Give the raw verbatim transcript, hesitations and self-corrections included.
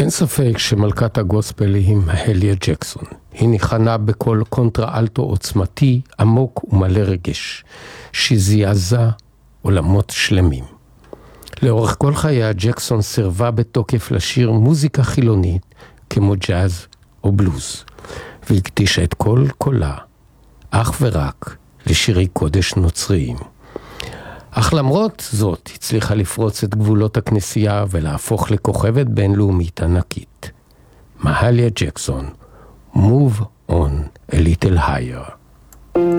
אין ספק שמלכת הגוספל היא מהליה ג'קסון. היא ניחנה בכל קונטרה אלטו עוצמתי, עמוק ומלא רגש, שזעזע עולמות שלמים. לאורך כל חייה ג'קסון סירבה בתוקף לשיר מוזיקה חילונית כמו ג'אז או בלוז, והקדישה את כל קולה אך ורק לשירי קודש נוצריים. אך למרות זאת הצליחה לפרוץ את גבולות הכנסייה ולהפוך לכוכבת בינלאומית ענקית. מהליה ג'קסון, Move on a little higher.